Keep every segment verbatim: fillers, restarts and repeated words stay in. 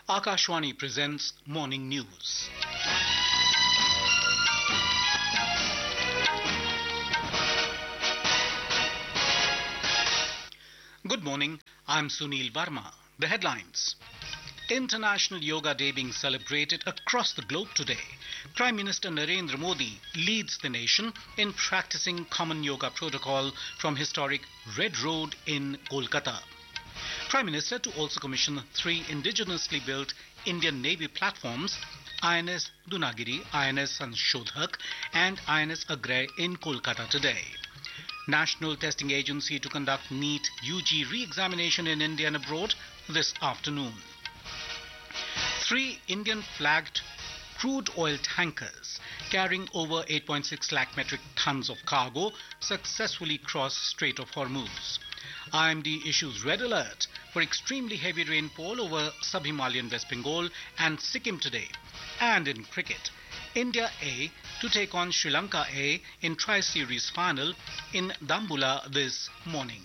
Akashwani presents Morning News. Good morning, I'm Sunil Varma. The headlines. International Yoga Day being celebrated across the globe today. Prime Minister Narendra Modi leads the nation in practicing common yoga protocol from historic Red Road in Kolkata. Prime Minister to also commission three indigenously built Indian Navy platforms, I N S Dunagiri, I N S Sanshodhak and I N S Agray in Kolkata today. National Testing Agency to conduct NEET U G re-examination in India and abroad this afternoon. Three Indian-flagged crude oil tankers carrying over eight point six lakh metric tons of cargo successfully crossed Strait of Hormuz. I M D issues red alert for extremely heavy rainfall over sub-Himalayan West Bengal and Sikkim today. And in cricket, India A to take on Sri Lanka A in Tri-Series final in Dambula this morning.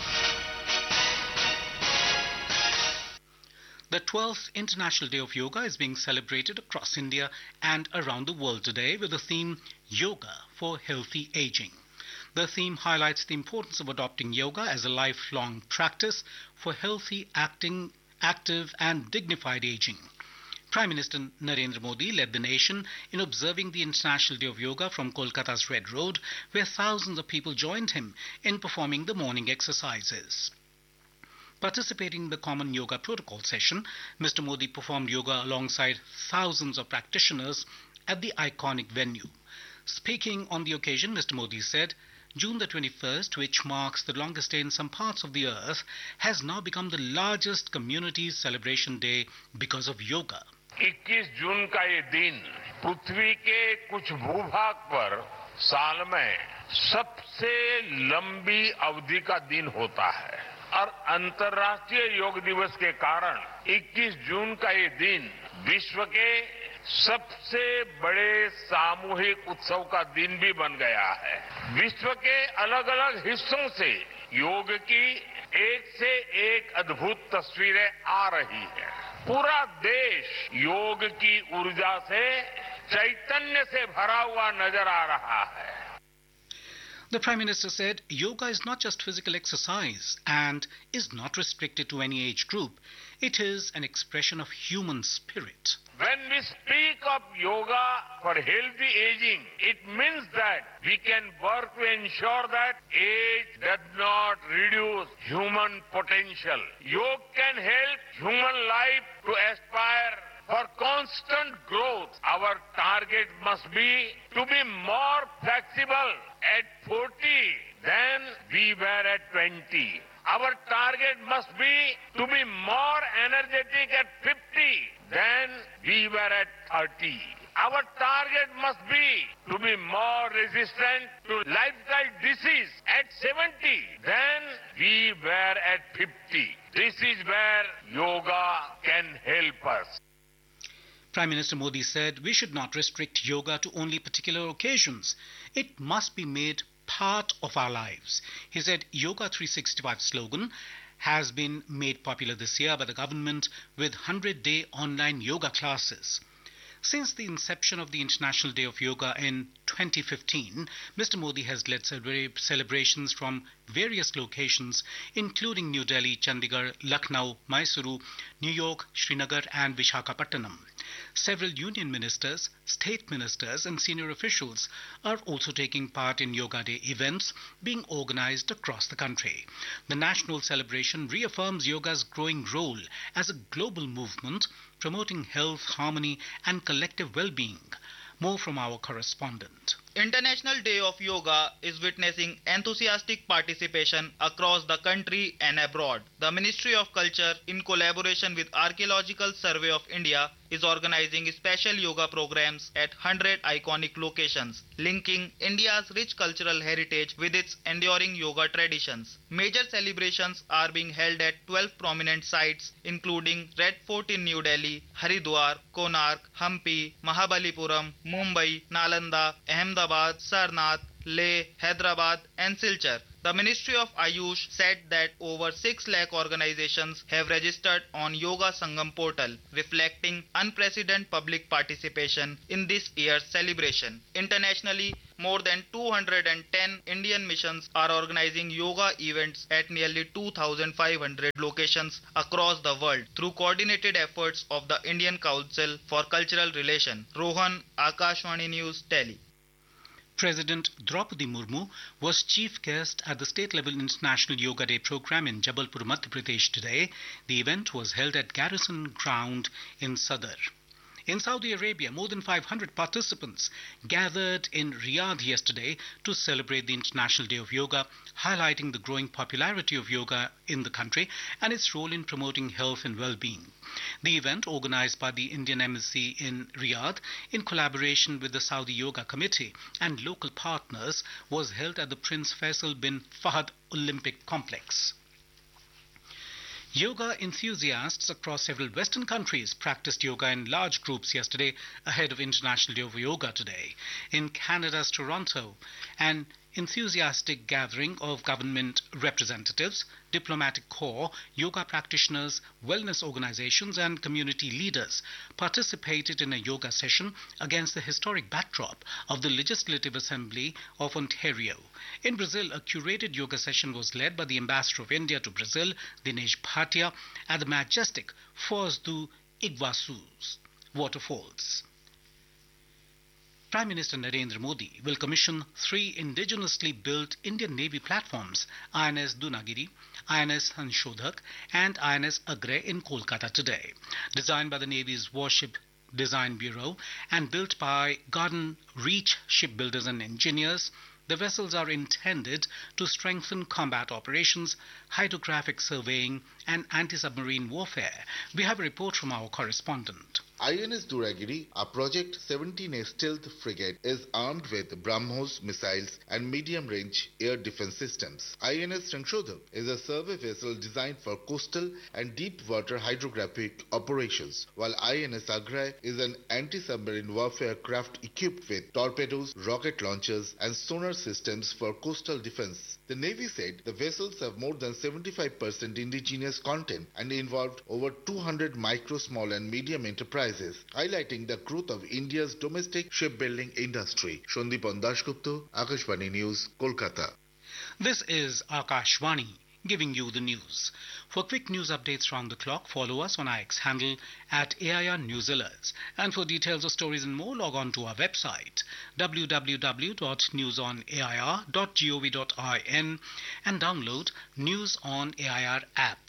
The twelfth International Day of Yoga is being celebrated across India and around the world today with the theme Yoga for Healthy Aging. The theme highlights the importance of adopting yoga as a lifelong practice for healthy, acting, active and dignified aging. Prime Minister Narendra Modi led the nation in observing the International Day of Yoga from Kolkata's Red Road, where thousands of people joined him in performing the morning exercises. Participating in the Common Yoga Protocol session, Mister Modi performed yoga alongside thousands of practitioners at the iconic venue. Speaking on the occasion, Mister Modi said, June the twenty-first, which marks the longest day in some parts of the earth, has now become the largest community celebration day because of yoga. इक्कीस जून का ये दिन पृथ्वी के कुछ भूभाग पर साल में सबसे लंबी अवधि का दिन होता है और अंतर्राष्ट्रीय योग दिवस के कारण इक्कीस जून का ये दिन विश्व के सबसे बड़े सामूहिक उत्सव का दिन भी बन गया है। विश्व के अलग अलग हिस्सों से योग की एक से एक अद्भुत तस्वीरें आ रही हैं। पूरा देश योग की ऊर्जा से चैतन्य से भरा हुआ नजर आ रहा है। The Prime Minister said yoga is not just physical exercise and is not restricted to any age group. It is an expression of human spirit. When we speak of yoga for healthy aging, it means that we can work to ensure that age does not reduce human potential. Yoga can help human life to aspire for constant growth. Our target must be to be more flexible at forty than we were at twenty. Our target must be to be more energetic at fifty than we were at thirty. Our target must be to be more resistant to lifestyle disease at seventy than we were at fifty. This is where yoga can help us. Prime Minister Modi said we should not restrict yoga to only particular occasions. It must be made part of our lives. He said Yoga three sixty-five slogan has been made popular this year by the government with one hundred day online yoga classes. Since the inception of the International Day of Yoga in twenty fifteen, Mister Modi has led celebrations from various locations, including New Delhi, Chandigarh, Lucknow, Mysuru, New York, Srinagar and Visakhapatnam. Several union ministers, state ministers and senior officials are also taking part in Yoga Day events being organized across the country. The national celebration reaffirms yoga's growing role as a global movement promoting health, harmony and collective well-being. More from our correspondent. International Day of Yoga is witnessing enthusiastic participation across the country and abroad. The Ministry of Culture, in collaboration with Archaeological Survey of India, is organizing special yoga programs at one hundred iconic locations, linking India's rich cultural heritage with its enduring yoga traditions. Major celebrations are being held at twelve prominent sites, including Red Fort in New Delhi, Haridwar, Konark, Hampi, Mahabalipuram, Mumbai, Nalanda, Ahmedabad, Sarnath, Leh, Hyderabad and Silchar. The The Ministry of Ayush said that over six lakh organizations have registered on Yoga Sangam portal, reflecting unprecedented public participation in this year's celebration. Internationally, more than two hundred ten Indian missions are organizing yoga events at nearly two thousand five hundred locations across the world through coordinated efforts of the Indian Council for Cultural Relations. Rohan, Akashvani News, Delhi. President Draupadi Murmu was chief guest at the state-level International Yoga Day program in Jabalpur, Madhya Pradesh today. The event was held at Garrison Ground in Sadar. In Saudi Arabia, more than five hundred participants gathered in Riyadh yesterday to celebrate the International Day of Yoga, highlighting the growing popularity of yoga in the country and its role in promoting health and well-being. The event, organized by the Indian Embassy in Riyadh in collaboration with the Saudi Yoga Committee and local partners, was held at the Prince Faisal bin Fahd Olympic Complex. Yoga enthusiasts across several Western countries practiced yoga in large groups yesterday ahead of International Day of Yoga today. In Canada's Toronto, an enthusiastic gathering of government representatives, diplomatic corps, yoga practitioners, wellness organizations and community leaders participated in a yoga session against the historic backdrop of the Legislative Assembly of Ontario. In Brazil, a curated yoga session was led by the Ambassador of India to Brazil, Dinesh Bhatia, at the majestic Foz do Iguaçu's waterfalls. Prime Minister Narendra Modi will commission three indigenously built Indian Navy platforms, I N S Dunagiri, I N S Anshodhak and I N S Agre in Kolkata today. Designed by the Navy's Warship Design Bureau and built by Garden Reach shipbuilders and engineers, the vessels are intended to strengthen combat operations, hydrographic surveying and anti-submarine warfare. We have a report from our correspondent. I N S Duragiri, a Project seventeen A stealth frigate, is armed with BrahMos missiles and medium-range air defense systems. I N S Anshodhak is a survey vessel designed for coastal and deep-water hydrographic operations, while I N S Agrai is an anti-submarine warfare craft equipped with torpedoes, rocket launchers and sonar systems for coastal defense. The Navy said the vessels have more than seventy-five percent indigenous content and involved over two hundred micro, small and medium enterprises, highlighting the growth of India's domestic shipbuilding industry. Shondipan Dashgupta, Akashvani News, Kolkata. This is Akashvani giving you the news. For quick news updates round the clock, follow us on our X handle at A I R News Alerts. And for details of stories and more, log on to our website w w w dot news on a i r dot gov dot in and download News on A I R app.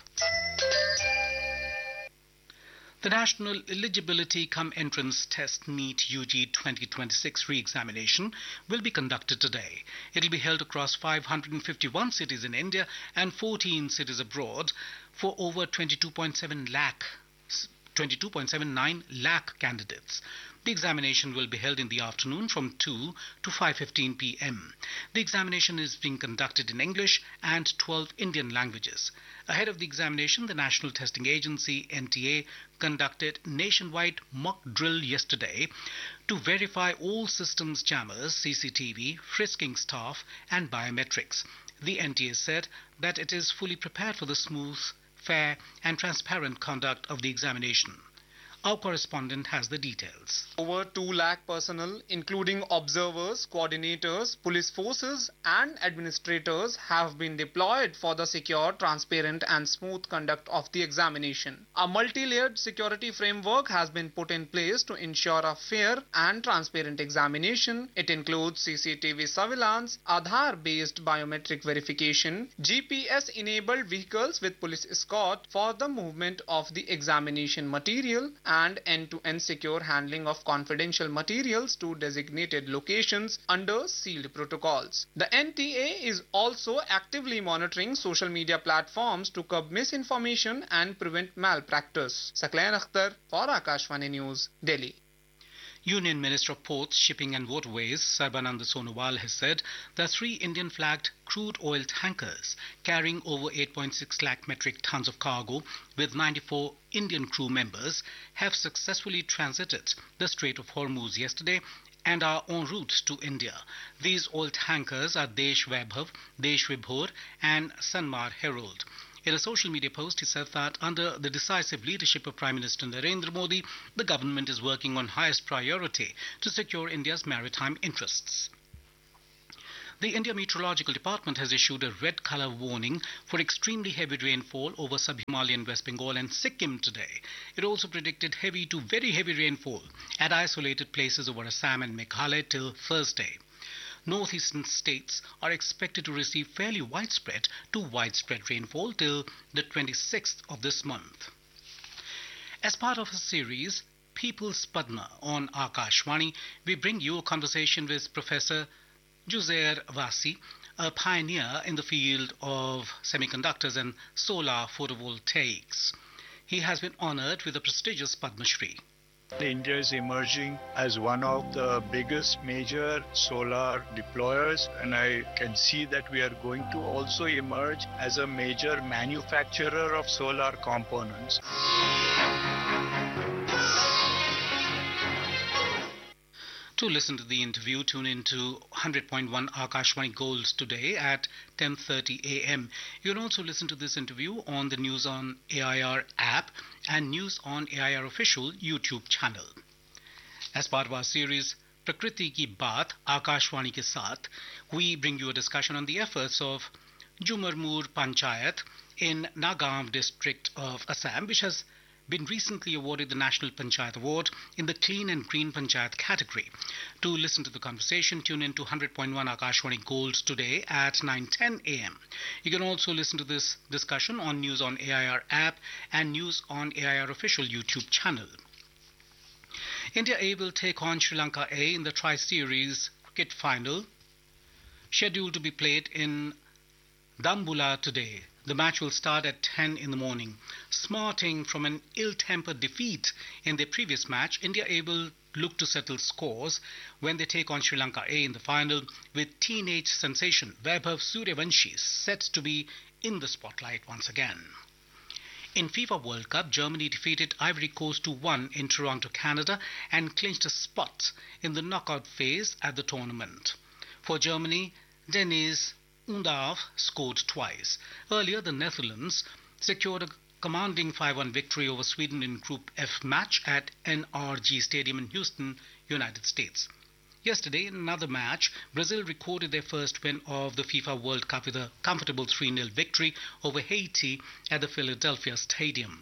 The National Eligibility Cum Entrance Test NEET U G twenty twenty-six re-examination will be conducted today. It will be held across five hundred fifty-one cities in India and fourteen cities abroad for over twenty-two point seven lakh, twenty-two point seven nine lakh candidates. The examination will be held in the afternoon from two to five fifteen p m The examination is being conducted in English and twelve Indian languages. Ahead of the examination, the National Testing Agency, N T A, conducted nationwide mock drill yesterday to verify all systems jammers, C C T V, frisking staff and biometrics. The N T A said that it is fully prepared for the smooth, fair and transparent conduct of the examination. Our correspondent has the details. Over two lakh personnel, including observers, coordinators, police forces and administrators, have been deployed for the secure, transparent and smooth conduct of the examination. A multi-layered security framework has been put in place to ensure a fair and transparent examination. It includes C C T V surveillance, Aadhaar-based biometric verification, G P S-enabled vehicles with police escort for the movement of the examination material, and end-to-end secure handling of confidential materials to designated locations under sealed protocols. The N T A is also actively monitoring social media platforms to curb misinformation and prevent malpractice. Saklain Akhtar for Akashvani News, Delhi. Union Minister of Ports, Shipping and Waterways, Sarbananda Sonowal, has said that three Indian-flagged crude oil tankers carrying over eight point six lakh metric tons of cargo with ninety-four Indian crew members have successfully transited the Strait of Hormuz yesterday and are en route to India. These oil tankers are Desh Vaibhav, Desh Vibhor and Sanmar Herald. In a social media post, he said that under the decisive leadership of Prime Minister Narendra Modi, the government is working on highest priority to secure India's maritime interests. The India Meteorological Department has issued a red colour warning for extremely heavy rainfall over sub-Himalayan West Bengal and Sikkim today. It also predicted heavy to very heavy rainfall at isolated places over Assam and Meghalaya till Thursday. Northeastern states are expected to receive fairly widespread to widespread rainfall till the twenty-sixth of this month. As part of a series, People's Padma on Akashvani, we bring you a conversation with Professor Juzair Vasi, a pioneer in the field of semiconductors and solar photovoltaics. He has been honored with the prestigious Padma Shri. India is emerging as one of the biggest major solar deployers, and I can see that we are going to also emerge as a major manufacturer of solar components. To listen to the interview, tune in to one hundred point one Akashvani Gold today at ten thirty a m. You can also listen to this interview on the News on A I R app and News on A I R official YouTube channel. As part of our series, Prakriti Ki Baat, Akashvani Ke Saath, we bring you a discussion on the efforts of Jumarmur Panchayat in Nagaon district of Assam, which has been recently awarded the National Panchayat Award in the Clean and Green Panchayat category. To listen to the conversation, tune in to one hundred point one Akashvani Gold today at nine ten a m. You can also listen to this discussion on News on A I R app and News on A I R official YouTube channel. India A will take on Sri Lanka A in the Tri-Series cricket final, scheduled to be played in Dambula today. The match will start at ten in the morning. Smarting from an ill-tempered defeat in their previous match, India A will look to settle scores when they take on Sri Lanka A in the final, with teenage sensation Vaibhav Suryavanshi set to be in the spotlight once again. In FIFA World Cup, Germany defeated Ivory Coast two one in Toronto, Canada, and clinched a spot in the knockout phase at the tournament. For Germany, Dennis Undav scored twice. Earlier, the Netherlands secured a commanding five one victory over Sweden in Group F match at N R G Stadium in Houston, United States. Yesterday, in another match, Brazil recorded their first win of the FIFA World Cup with a comfortable three nil victory over Haiti at the Philadelphia Stadium.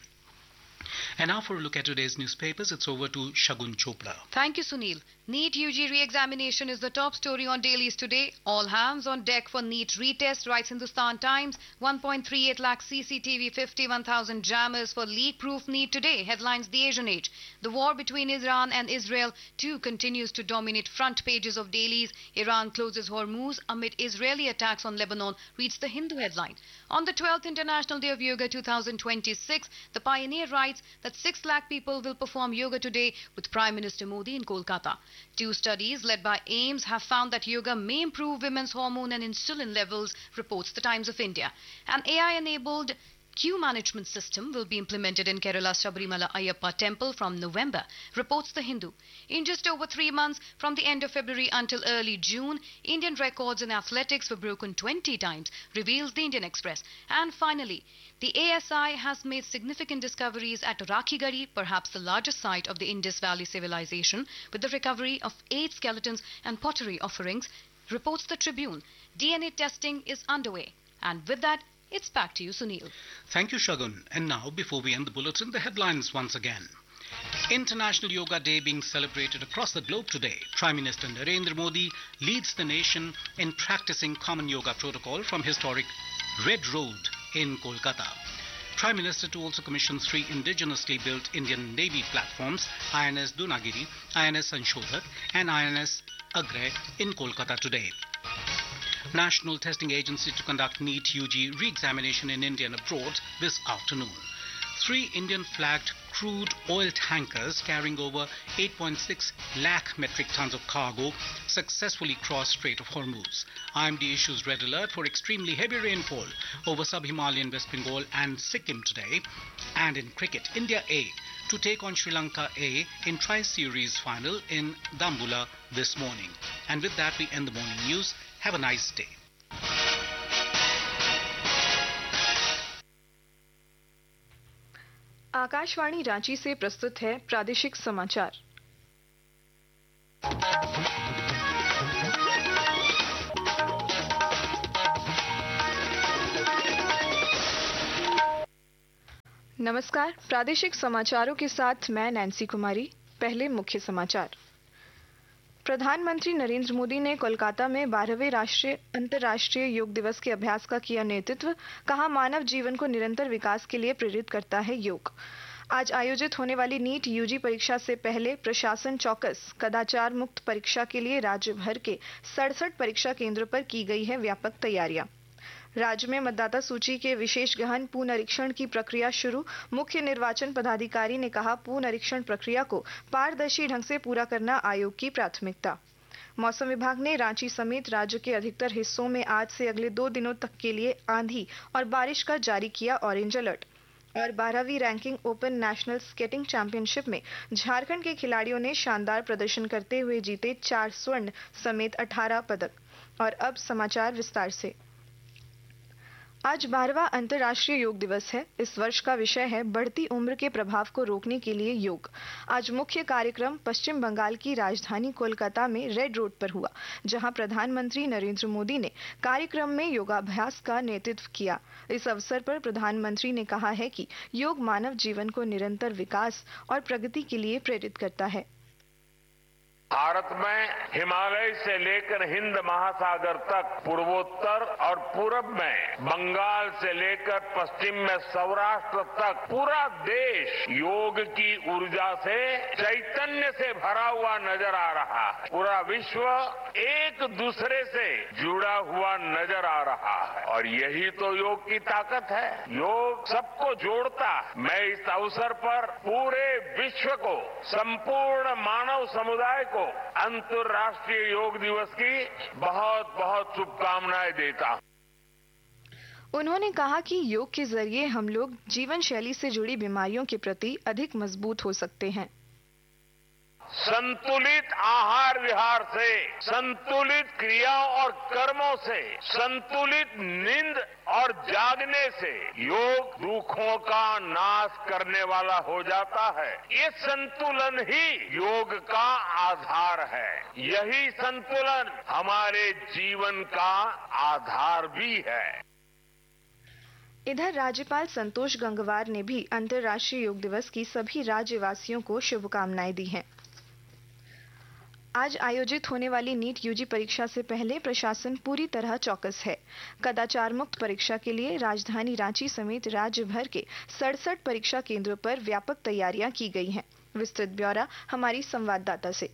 And now for a look at today's newspapers, it's over to Shagun Chopra. Thank you, Sunil. NEET U G re-examination is the top story on dailies today. All hands on deck for NEET retest, writes Hindustan Times. one point three eight lakh C C T V, fifty-one thousand jammers for leak-proof NEET today, headlines The Asian Age. The war between Iran and Israel too continues to dominate front pages of dailies. Iran closes Hormuz amid Israeli attacks on Lebanon, reads the Hindu headline. On the twelfth International Day of Yoga two thousand twenty-six, the Pioneer writes that six lakh people will perform yoga today with Prime Minister Modi in Kolkata. Two studies led by AIIMS have found that yoga may improve women's hormone and insulin levels, reports the Times of India. An A I-enabled queue management system will be implemented in Kerala's Sabrimala Ayyappa temple from November, reports The Hindu. In just over three months, from the end of February until early June, Indian records in athletics were broken twenty times, reveals the Indian Express. And finally, the A S I has made significant discoveries at Rakhigari, perhaps the largest site of the Indus Valley civilization, with the recovery of eight skeletons and pottery offerings, reports the Tribune. D N A testing is underway. And with that, it's back to you, Sunil. Thank you, Shagun. And now, before we end the bulletin, the headlines once again. International Yoga Day being celebrated across the globe today. Prime Minister Narendra Modi leads the nation in practicing common yoga protocol from historic Red Road in Kolkata. Prime Minister to also commission three indigenously built Indian Navy platforms, I N S Dunagiri, I N S Sanshodhak and I N S Agre in Kolkata today. National Testing Agency to conduct NEET U G re-examination in India and abroad this afternoon. Three Indian-flagged crude oil tankers carrying over eight point six lakh metric tons of cargo successfully crossed Strait of Hormuz. I M D issues red alert for extremely heavy rainfall over sub-Himalayan West Bengal and Sikkim today. And in cricket, India A to take on Sri Lanka A in Tri-Series final in Dambulla this morning. And with that, we end the morning news. Have a nice day. Akashvani Ranchi से प्रस्तुत है प्रादेशिक समाचार। नमस्कार, प्रादेशिक समाचारों के साथ मैं नैन्सी कुमारी। पहले मुख्य समाचार। प्रधानमंत्री नरेंद्र मोदी ने कोलकाता में बारहवें राष्ट्रीय अंतर्राष्ट्रीय योग दिवस के अभ्यास का किया नेतृत्व। कहा, मानव जीवन को निरंतर विकास के लिए प्रेरित करता है योग। आज आयोजित होने वाली नीट यूजी परीक्षा से पहले प्रशासन चौकस। कदाचार मुक्त परीक्षा के लिए राज्य भर के सड़सठ परीक्षा केंद्रों पर की गई है व्यापक तैयारियां। राज्य में मतदाता सूची के विशेष गहन पुनरीक्षण की प्रक्रिया शुरू। मुख्य निर्वाचन पदाधिकारी ने कहा, पुनरीक्षण प्रक्रिया को पारदर्शी ढंग से पूरा करना आयोग की प्राथमिकता। मौसम विभाग ने रांची समेत राज्य के अधिकतर हिस्सों में आज से अगले दो दिनों तक के लिए आंधी और बारिश का जारी किया ऑरेंज अलर्ट। और बारहवीं ranking open national skating championship में झारखंड के खिलाड़ियों ने शानदार प्रदर्शन करते हुए जीते चार स्वर्ण समेत अठारह पदक। और अब समाचार विस्तार से। आज बारहवां अंतर्राष्ट्रीय योग दिवस है। इस वर्ष का विषय है बढ़ती उम्र के प्रभाव को रोकने के लिए योग। आज मुख्य कार्यक्रम पश्चिम बंगाल की राजधानी कोलकाता में रेड रोड पर हुआ, जहां प्रधानमंत्री नरेंद्र मोदी ने कार्यक्रम में योगाभ्यास का नेतृत्व किया। इस अवसर पर प्रधानमंत्री ने कहा है कि योग मानव जीवन को निरंतर विकास और प्रगति के लिए प्रेरित करता है। भारत में हिमालय से लेकर हिंद महासागर तक, पूर्वोत्तर और पूरब में बंगाल से लेकर पश्चिम में सौराष्ट्र तक पूरा देश योग की ऊर्जा से, चैतन्य से भरा हुआ नजर आ रहा है। पूरा विश्व एक दूसरे से जुड़ा हुआ नजर आ रहा है और यही तो योग की ताकत है। योग सबको जोड़ता है। मैं इस अवसर पर पूरे विश्व को, संपूर्ण मानव समुदाय को अंतर्राष्ट्रीय योग दिवस की बहुत बहुत शुभकामनाएं देता हूं। उन्होंने कहा कि योग के जरिए हम लोग जीवन शैली से जुड़ी बीमारियों के प्रति अधिक मजबूत हो सकते हैं। संतुलित आहार विहार से, संतुलित क्रियाओं और कर्मों से, संतुलित नींद और जागने से योग दुखों का नाश करने वाला हो जाता है। ये संतुलन ही योग का आधार है। यही संतुलन हमारे जीवन का आधार भी है। इधर राज्यपाल संतोष गंगवार ने भी अंतर्राष्ट्रीय योग दिवस की सभी राज्यवासियों को शुभकामनाएं दी हैं। आज आयोजित होने वाली नीट यूजी परीक्षा से पहले प्रशासन पूरी तरह चौकस है। कदाचार मुक्त परीक्षा के लिए राजधानी रांची समेत राज्य भर के सड़सठ परीक्षा केंद्रों पर व्यापक तैयारियां की गई हैं। विस्तृत ब्यौरा हमारी संवाददाता से।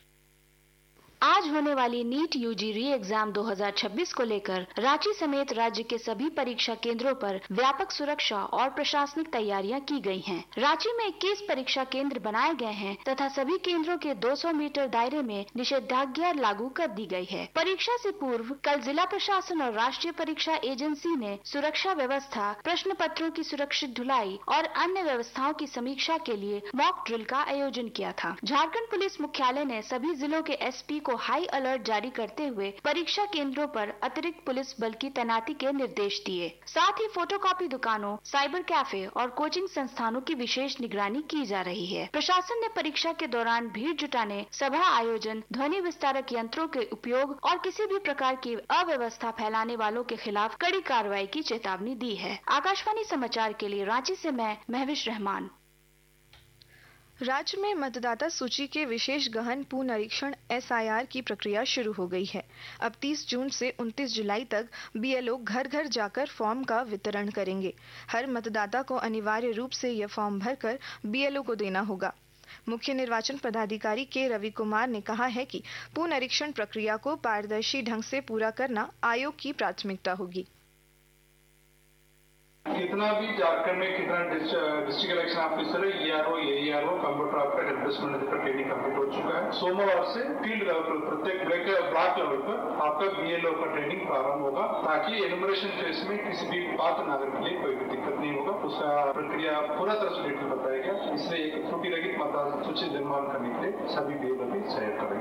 आज होने वाली नीट यूजी री एग्जाम दो हज़ार छब्बीस को लेकर रांची समेत राज्य के सभी परीक्षा केंद्रों पर व्यापक सुरक्षा और प्रशासनिक तैयारियां की गई हैं। रांची में इक्कीस परीक्षा केंद्र बनाए गए हैं तथा सभी केंद्रों के दो सौ मीटर दायरे में निषेधाज्ञा लागू कर दी गई है। परीक्षा से पूर्व कल जिला प्रशासन और राष्ट्रीय परीक्षा एजेंसी ने सुरक्षा व्यवस्था, प्रश्न पत्रों की सुरक्षित ढुलाई और अन्य व्यवस्थाओं की समीक्षा के लिए मॉक ड्रिल का आयोजन किया था। झारखंड पुलिस मुख्यालय ने सभी जिलों के एस पी को हाई अलर्ट जारी करते हुए परीक्षा केंद्रों पर अतिरिक्त पुलिस बल की तैनाती के निर्देश दिए। साथ ही फोटोकॉपी दुकानों, साइबर कैफे और कोचिंग संस्थानों की विशेष निगरानी की जा रही है। प्रशासन ने परीक्षा के दौरान भीड़ जुटाने, सभा आयोजन, ध्वनि विस्तारक यंत्रों के उपयोग और किसी भी प्रकार की अव्यवस्था फैलाने वालों के खिलाफ कड़ी कार्रवाई की चेतावनी दी है। आकाशवाणी समाचार के लिए रांची से मैं महविश रहमान। राज्य में मतदाता सूची के विशेष गहन पुनरीक्षण एस आई आर की प्रक्रिया शुरू हो गई है। अब तीस जून से उनतीस जुलाई तक बी एल ओ घर घर जाकर फॉर्म का वितरण करेंगे। हर मतदाता को अनिवार्य रूप से यह फॉर्म भरकर बी एल ओ को देना होगा। मुख्य निर्वाचन पदाधिकारी के रवि कुमार ने कहा है कि पुनरीक्षण प्रक्रिया को पारदर्शी ढंग से पूरा करना आयोग की प्राथमिकता होगी। कितना भी झारखंड में कितना डिस्ट्रिक्ट इलेक्शन ऑफिसर है, ईआरओ, एईआरओ, कंप्यूटर आपका हेल्पडेस्क का ट्रेनिंग कंप्लीट हो चुका है। सोमवार से फील्ड लेवल पर प्रत्येक ब्लॉक लेवल पर आपका बीएलओ का ट्रेनिंग प्रारंभ होगा, ताकि एनुमरेशन फेज में किसी भी पात्र नागरिक के लिए कोई भी दिक्कत नहीं होगा। उसका प्रक्रिया पूरा तरह से डिटेल बताया गया, इसलिए एक त्रुटि रहित मतदाता सूची निर्माण करने के लिए सभी बीएलओ भी सहयोग करेंगे।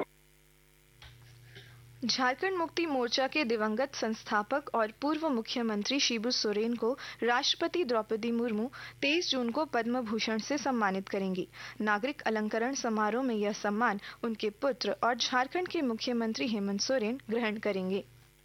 झारखंड मुक्ति मोर्चा के दिवंगत संस्थापक और पूर्व मुख्यमंत्री शिबू सोरेन को राष्ट्रपति द्रौपदी मुर्मू तेईस जून को पद्म भूषण से सम्मानित करेंगी। नागरिक अलंकरण समारोह में यह सम्मान उनके पुत्र और झारखंड के मुख्यमंत्री हेमंत सोरेन ग्रहण करेंगे।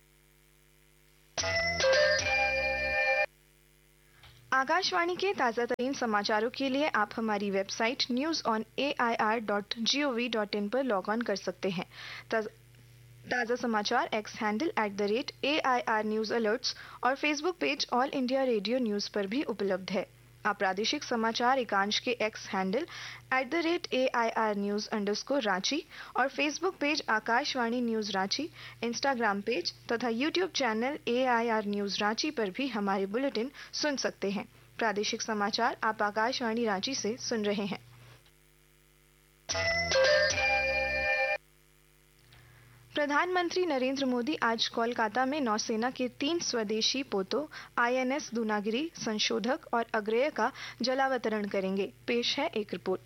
आकाशवाणी के ताज़ा तरीन समाचारों के लिए आप हमारी website news on A I R dot G O V dot in पर लॉग ऑन कर सकते हैं। ताज़ा समाचार x handle at the rate A I R news alerts और Facebook page all India radio news पर भी उपलब्ध है। आप प्रादेशिक समाचार एकांश के x handle at the rate A I R news underscore Ranchi और Facebook page Akashvani news Ranchi, Instagram page तथा YouTube channel A I R news Ranchi पर भी हमारे बुलेटिन सुन सकते हैं। प्रादेशिक समाचार आप आकाशवाणी रांची से सुन रहे हैं। प्रधानमंत्री नरेंद्र मोदी आज कोलकाता में नौसेना के तीन स्वदेशी पोतों आईएनएस दूनागिरी, संशोधक और अग्रेय का जलावतरण करेंगे। पेश है एक रिपोर्ट।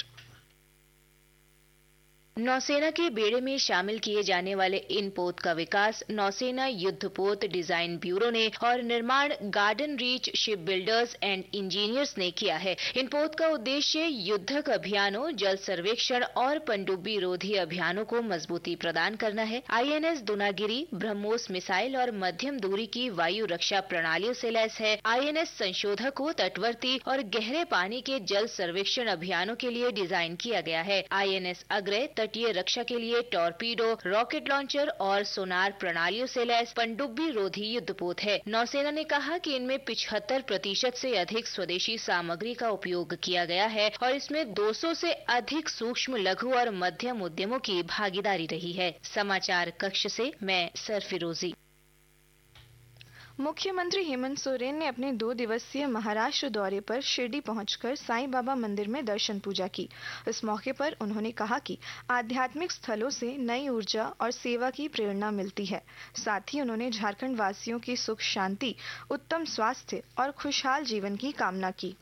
नौसेना के बेड़े में शामिल किए जाने वाले इन पोत का विकास नौसेना युद्धपोत डिजाइन ब्यूरो ने और निर्माण garden reach ship builders and engineers ने किया है। इन पोत का उद्देश्य युद्धक अभियानों, जल सर्वेक्षण और पनडुब्बी रोधी अभियानों को मजबूती प्रदान करना है। आईएनएस दूनागिरी ब्रह्मोस मिसाइल और मध्यम दूरी की वायु रक्षा प्रणालियों से लैस है। आईएनएस संशोधक को तटवर्ती और गहरे पानी के जल सर्वेक्षण अभियानों के लिए डिजाइन किया गया है। आईएनएस अग्रय तटीय रक्षा के लिए टॉर्पीडो, रॉकेट लॉन्चर और सोनार प्रणालियों से लैस पनडुब्बी रोधी युद्धपोत है। नौसेना ने कहा कि इनमें पिछहत्तर प्रतिशत से अधिक स्वदेशी सामग्री का उपयोग किया गया है और इसमें दो सौ से अधिक सूक्ष्म, लघु और मध्यम उद्यमों की भागीदारी रही है। समाचार कक्ष से मैं सरफिरोजी। मुख्यमंत्री हेमंत सोरेन ने अपने दो दिवसीय महाराष्ट्र दौरे पर शिरडी पहुंचकर साईं बाबा मंदिर में दर्शन पूजा की। इस मौके पर उन्होंने कहा कि आध्यात्मिक स्थलों से नई ऊर्जा और सेवा की प्रेरणा मिलती है। साथ ही उन्होंने झारखंड वासियों की सुख शांति, उत्तम स्वास्थ्य और खुशहाल जीवन की कामना की।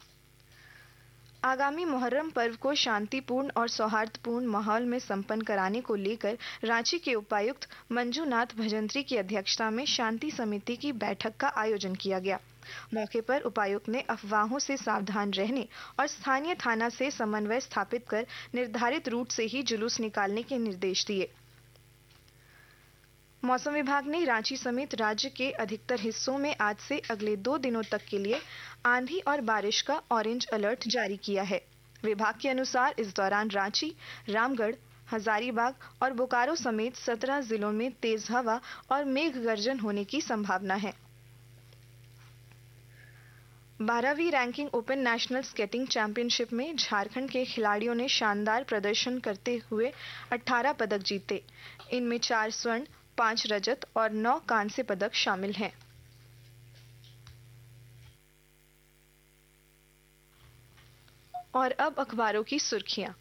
आगामी मुहर्रम पर्व को शांतिपूर्ण और सौहार्दपूर्ण माहौल में संपन्न कराने को लेकर रांची के उपायुक्त मंजूनाथ भजंत्री की अध्यक्षता में शांति समिति की बैठक का आयोजन किया गया। मौके पर उपायुक्त ने अफवाहों से सावधान रहने और स्थानीय थाना से समन्वय स्थापित कर निर्धारित रूट से ही जुलूस निकालने के निर्देश दिए। मौसम विभाग ने रांची समेत राज्य के अधिकतर हिस्सों में आज से अगले दो दिनों तक के लिए आंधी और बारिश का ऑरेंज अलर्ट जारी किया है। विभाग के अनुसार इस दौरान रांची, रामगढ़, हजारीबाग और बोकारो समेत सत्रह जिलों में तेज हवा और मेघ गर्जन होने की संभावना है। बारहवीं ranking open national skating championship में झारखंड के खिलाड़ियों ने शानदार प्रदर्शन करते हुए अठारह पदक जीते। इनमें चार स्वर्ण, पांच रजत और नौ कांस्य पदक शामिल हैं। और अब अखबारों की सुर्खियां।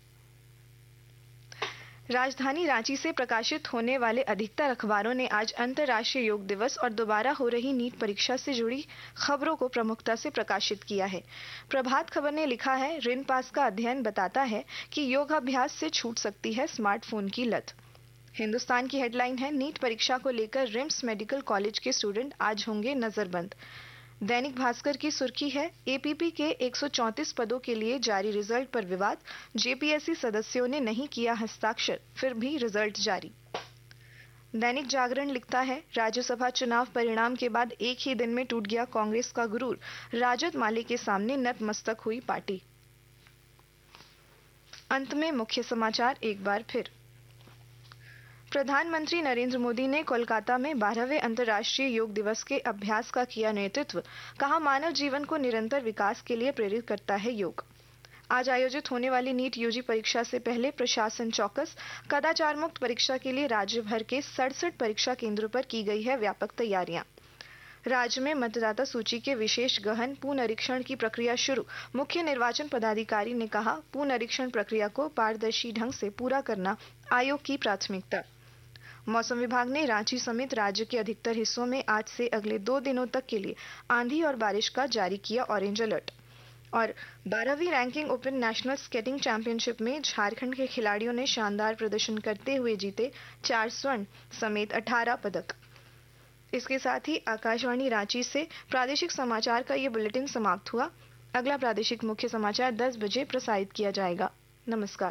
राजधानी रांची से प्रकाशित होने वाले अधिकतर अखबारों ने आज अंतर्राष्ट्रीय योग दिवस और दोबारा हो रही नीट परीक्षा से जुड़ी खबरों को प्रमुखता से प्रकाशित किया है। प्रभात खबर ने लिखा है, ऋण पास का अध्ययन बताता है कि योगाभ्यास से छूट सकती है स्मार्टफोन की लत। हिंदुस्तान की हेडलाइन है, नीट परीक्षा को लेकर रिम्स मेडिकल कॉलेज के स्टूडेंट आज होंगे नजरबंद। दैनिक भास्कर की सुर्खी है, एपीपी के एक सौ चौंतीस पदों के लिए जारी रिजल्ट पर विवाद, जेपीएससी सदस्यों ने नहीं किया हस्ताक्षर, फिर भी रिजल्ट जारी। दैनिक जागरण लिखता है, राज्यसभा चुनाव परिणाम के बाद एक ही दिन में टूट गया कांग्रेस का गुरूर, राजद माले के सामने नतमस्तक हुई पार्टी। अंत में मुख्य समाचार एक बार फिर। प्रधानमंत्री नरेंद्र मोदी ने कोलकाता में बारहवें अंतर्राष्ट्रीय योग दिवस के अभ्यास का किया नेतृत्व। कहा, मानव जीवन को निरंतर विकास के लिए प्रेरित करता है योग। आज आयोजित होने वाली नीट यूजी परीक्षा से पहले प्रशासन चौकस। कदाचार मुक्त परीक्षा के लिए राज्य भर के सड़सठ परीक्षा केंद्रों पर की गई है व्यापक तैयारियां। राज्य में मतदाता सूची के विशेष गहन पुनरीक्षण की प्रक्रिया शुरू। मुख्य निर्वाचन पदाधिकारी ने कहा, पुनरीक्षण प्रक्रिया को पारदर्शी ढंग से पूरा करना आयोग की प्राथमिकता। मौसम विभाग ने रांची समेत राज्य के अधिकतर हिस्सों में आज से अगले दो दिनों तक के लिए आंधी और बारिश का जारी किया ऑरेंज अलर्ट। और बारहवीं ranking open national skating championship में झारखंड के खिलाड़ियों ने शानदार प्रदर्शन करते हुए जीते चार स्वर्ण समेत अठारह पदक। इसके साथ ही आकाशवाणी रांची से प्रादेशिक समाचार का ये बुलेटिन समाप्त हुआ। अगला प्रादेशिक मुख्य समाचार दस बजे प्रसारित किया जाएगा। नमस्कार।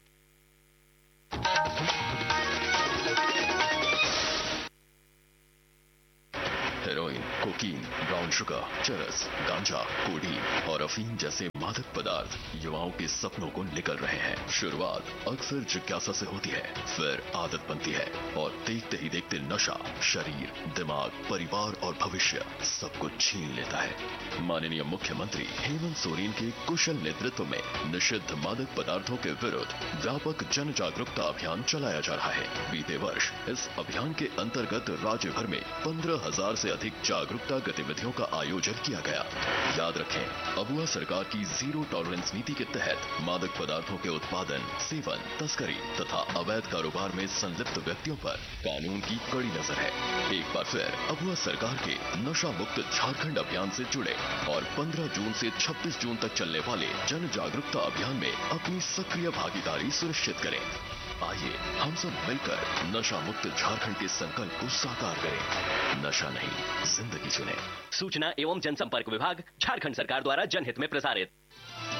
हेरोइन, कोकीन, ब्राउन शुगर, चरस, गांजा, कोडीन और अफीम जैसे मादक पदार्थ युवाओं के सपनों को निकल रहे हैं। शुरुआत अक्सर जिज्ञासा से होती है, फिर आदत बनती है और देखते ही देखते नशा शरीर, दिमाग, परिवार और भविष्य सब कुछ छीन लेता है। माननीय मुख्यमंत्री हेमंत सोरेन के कुशल नेतृत्व में निषिद्ध मादक पदार्थों के विरुद्ध व्यापक जन जागरूकता अभियान चलाया जा रहा है। बीते वर्ष इस अभियान के अंतर्गत राज्य भर में पंद्रह हजार से अधिक जागरूकता गतिविधियों का आयोजन किया गया। याद रखें, अबुआ सरकार की जीरो टॉलरेंस नीति के तहत मादक पदार्थों के उत्पादन, सेवन, तस्करी तथा अवैध कारोबार में संलिप्त व्यक्तियों पर कानून की कड़ी नजर है। एक बार फिर अबुआ सरकार के नशा मुक्त झारखंड अभियान से जुड़े और पंद्रह जून से छब्बीस जून तक चलने वाले जन जागरूकता अभियान में अपनी सक्रिय भागीदारी सुनिश्चित करें। आइए हम सब मिलकर नशा मुक्त झारखंड के संकल्प को साकार करें। नशा नहीं, जिंदगी चुनें। सूचना एवं जनसंपर्क विभाग, झारखंड सरकार द्वारा जनहित में प्रसारित।